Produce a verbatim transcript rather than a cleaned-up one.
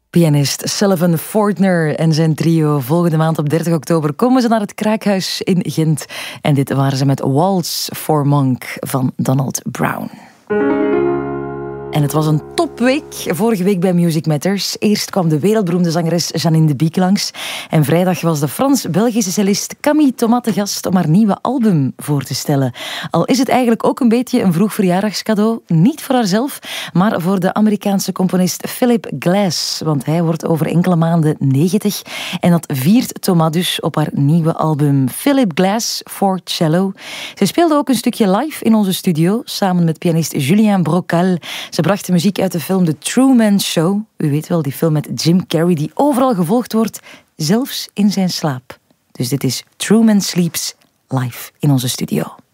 Pianist Sullivan Fortner en zijn trio. Volgende maand op dertig oktober komen ze naar het Kraakhuis in Gent. En dit waren ze met Waltz for Monk van Donald Brown. En het was een topweek vorige week bij Music Matters. Eerst kwam de wereldberoemde zangeres Janine de Biek langs. En vrijdag was de Frans-Belgische cellist Camille Thomas te gast om haar nieuwe album voor te stellen. Al is het eigenlijk ook een beetje een vroeg verjaardagscadeau. Niet voor haarzelf, maar voor de Amerikaanse componist Philip Glass. Want hij wordt over enkele maanden negentig. En dat viert Thomas dus op haar nieuwe album Philip Glass for Cello. Zij speelde ook een stukje live in onze studio, samen met pianist Julien Brocal. Ze bracht de muziek uit de film The Truman Show. U weet wel, die film met Jim Carrey die overal gevolgd wordt, zelfs in zijn slaap. Dus dit is Truman Sleeps live in onze studio.